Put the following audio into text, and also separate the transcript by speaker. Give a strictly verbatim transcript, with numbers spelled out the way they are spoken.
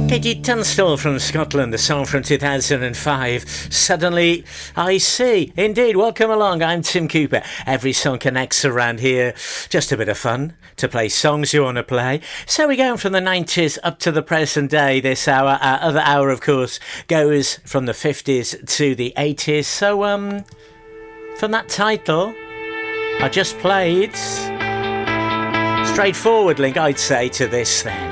Speaker 1: Katie Tunstall from Scotland, the song from two thousand five, Suddenly I See. Indeed, welcome along, I'm Tim Cooper. Every song connects around here. Just a bit of fun to play songs you want to play. So we're going from the nineties up to the present day this hour. Our other hour, of course, goes from the fifties to the eighties. So, um, from that title I just played, straightforward link, I'd say, to this then.